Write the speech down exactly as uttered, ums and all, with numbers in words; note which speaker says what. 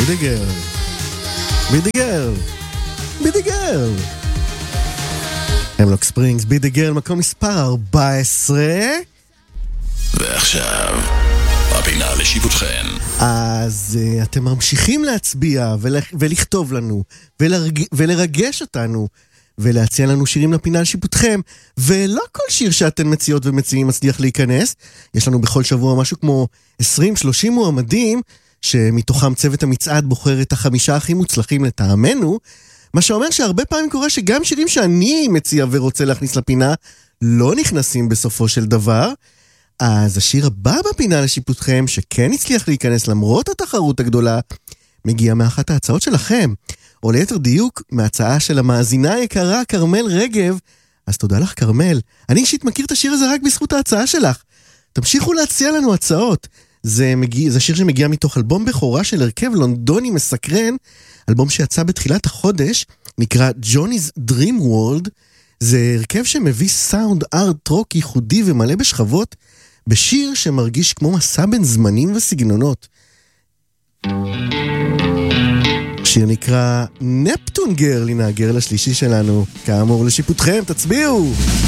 Speaker 1: בידי גרל, בידי גרל, בידי גרל. המלוק ספרינגס, בידי גרל, מקום מספר ארבע עשרה.
Speaker 2: ועכשיו, הפינה לשיפוטכם.
Speaker 1: אז uh, אתם ממשיכים להצביע ול, ולכתוב לנו ולרג, ולרגש אותנו ולהציע לנו שירים לפינה לשיפוטכם, ולא כל שיר שאתן מציעות ומציעים מצליח להיכנס. יש לנו בכל שבוע משהו כמו עשרים שלושים מועמדים, שמתוכם צוות המצעד בוחר את החמישה הכי מוצלחים לטעמנו, מה שאומר שהרבה פעמים קורה שגם שירים שאני מציע ורוצה להכניס לפינה לא נכנסים בסופו של דבר. אז השיר הבא בפינה לשיפוטכם, שכן הצליח להיכנס למרות התחרות הגדולה, מגיע מאחת ההצעות שלכם, או ליתר דיוק מההצעה של המאזינה היקרה קרמל רגב. אז תודה לך קרמל, אני אישית מכיר את השיר הזה רק בזכות ההצעה שלך. תמשיכו להציע לנו הצעות. זה, מגיע, זה שיר שמגיע מתוך אלבום בכורה של הרכב לונדוני מסקרן, אלבום שיצא בתחילת החודש, נקרא Johnny's Dream World. זה הרכב שמביא סאונד ארט רוק ייחודי ומלא בשכבות, בשיר שמרגיש כמו מסע בין זמנים וסגנונות. שיר נקרא נפטון גרל, הנה הגרל השלישי שלנו, כאמור לשיפוטכם, תצביעו!